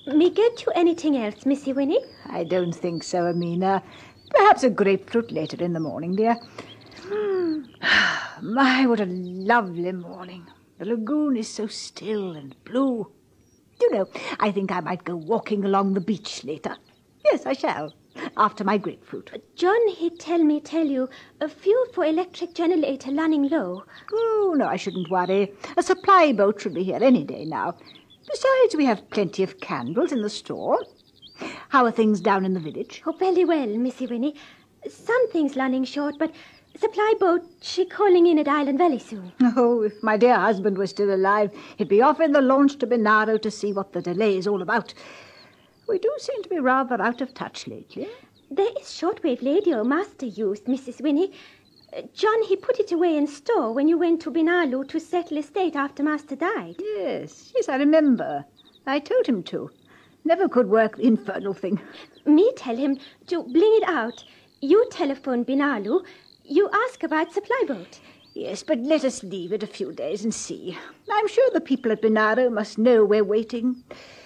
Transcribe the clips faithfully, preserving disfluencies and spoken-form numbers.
Me get you anything else, Missy Winnie? I don't think so, Amina. Perhaps a grapefruit later in the morning, dear. Hmm. My, what a lovely morning. The lagoon is so still and blue. You know, I think I might go walking along the beach later. Yes, I shall, after my grapefruit. John, he tell me tell you, a fuel for electric generator running low. Oh, no, I shouldn't worry. A supply boat should be here any day now. Besides, we have plenty of candles in the store. How are things down in the village? Oh, very well, Missy Winnie. Some things running short, but supply boat, she calling in at Island Valley soon. Oh, if my dear husband were still alive, he'd be off in the launch to Binaro to see what the delay is all about. We do seem to be rather out of touch lately. There is shortwave radio Master used, Missus Winnie. Uh, John, he put it away in store when you went to Binalu to settle estate after Master died. Yes, yes, I remember. I told him to. Never could work the infernal thing. Me tell him to bring it out. You telephone Binalu. You ask about supply boat. Yes, but let us leave it a few days and see. I'm sure the people at Binaro must know we're waiting.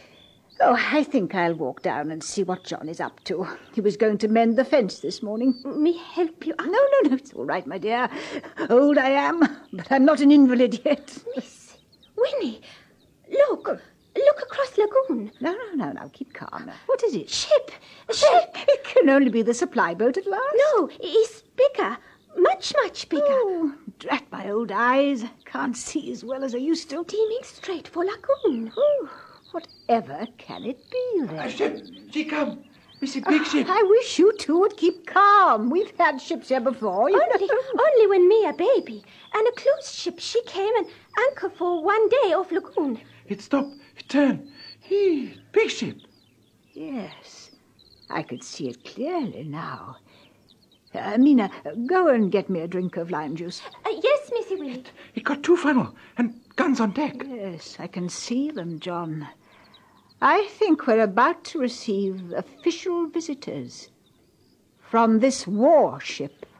Oh, I think I'll walk down and see what John is up to. He was going to mend the fence this morning. Me help you? No, no, no, it's all right, my dear. Old I am, but I'm not an invalid yet. Miss Winnie, look. Look across lagoon. No, no, no, no, keep calm. What is it? Ship. A ship. It can only be the supply boat at last. No, it's bigger. Much, much bigger. Oh, drat my old eyes. Can't see as well as I used to. Steaming straight for lagoon. Oh, whatever can it be then? A ship. She come. Missy Big Ship. I wish you two would keep calm. We've had ships here before. You Only, know. only when me a baby. And a cruise ship, she came and anchor for one day off lagoon. It stop. It turn. He, Big Ship. Yes, I could see it clearly now. Uh, Mina, go and get me a drink of lime juice. Uh, yes, Missy Winnie. It, it got two funnel and guns on deck. Yes, I can see them, John. I think we're about to receive official visitors from this warship.